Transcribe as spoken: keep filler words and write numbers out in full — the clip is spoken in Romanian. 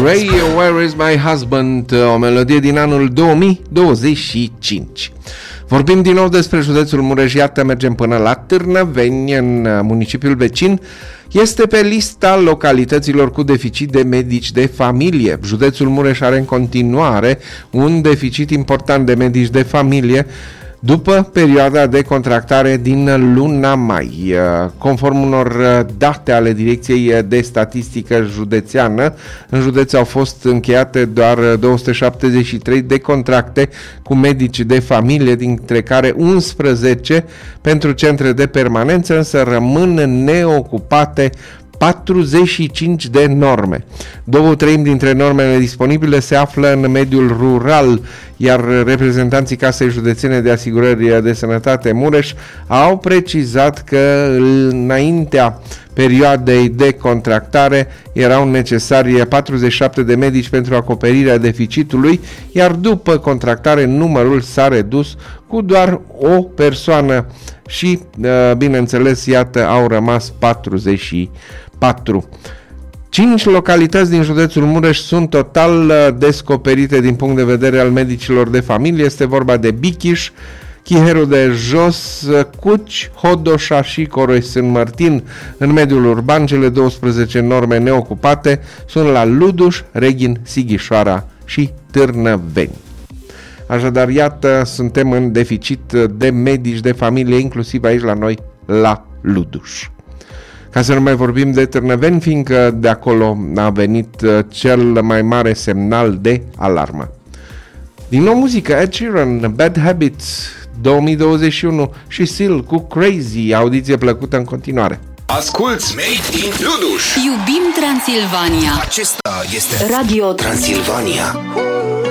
Ray, Where is my husband? O melodie din anul două mii douăzeci și cinci. Vorbim din nou despre județul Mureș, iată, mergem până la Târnăveni, în municipiul vecin. Este pe lista localităților cu deficit de medici de familie. Județul Mureș are în continuare un deficit important de medici de familie după perioada de contractare din luna mai. Conform unor date ale Direcției de Statistică Județeană, în județ au fost încheiate doar două sute șaptezeci și trei de contracte cu medici de familie, dintre care unsprezece pentru centre de permanență, însă rămân neocupate patruzeci și cinci de norme. Două treimi dintre normele disponibile se află în mediul rural, iar reprezentanții Casei Județene de Asigurări de Sănătate Mureș au precizat că înaintea perioadei de contractare erau necesari patruzeci și șapte de medici pentru acoperirea deficitului, iar după contractare numărul s-a redus cu doar o persoană și, bineînțeles, iată, au rămas patruzeci și patru. Cinci localități din județul Mureș sunt total descoperite din punct de vedere al medicilor de familie. Este vorba de Bichiș, Chiherul de Jos, Cuci, Hodoșa și Coroi-Sân Mărtin. În mediul urban, cele douăsprezece norme neocupate sunt la Luduș, Reghin, Sighișoara și Târnăveni. Așadar, iată, suntem în deficit de medici de familie, inclusiv aici la noi, la Luduș. Ca să nu mai vorbim de Târnăveni, fiindcă de acolo a venit cel mai mare semnal de alarmă. Din nou muzică, Ed Sheeran, Bad Habits, două mii douăzeci și unu și Seal cu Crazy, audiție plăcută în continuare. Asculți Made in Luduș. Iubim Transilvania. Acesta este Radio Transilvania.